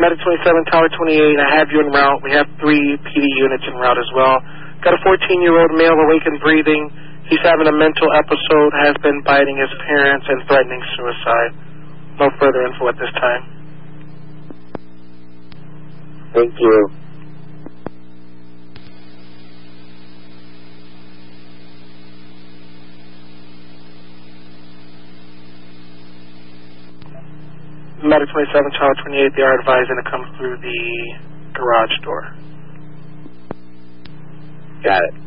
Medic 27, Tower 28, I have you en route. We have 3 PD units en route as well. Got a 14-year-old male awake and breathing. He's having a mental episode, has been biting his parents and threatening suicide. No further info at this time. Thank you. Medic 27, Tower 28, they are advising to come through the garage door. Got it.